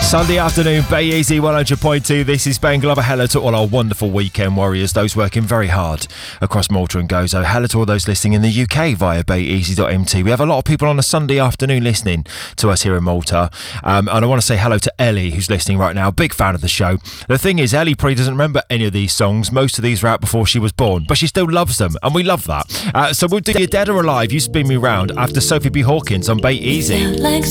Sunday afternoon, Bay Easy 100.2. This is Ben Glover. Hello to all our wonderful weekend warriors, those working very hard across Malta and Gozo. Hello to all those listening in the UK via bayeasy.mt. We have a lot of people on a Sunday afternoon listening to us here in Malta. And I want to say hello to Ellie, who's listening right now. Big fan of the show. The thing is, Ellie probably doesn't remember any of these songs. Most of these were out before she was born, but she still loves them, and we love that. So we'll do your Dead or Alive, You Spin Me Round, after Sophie B. Hawkins on Bay Easy.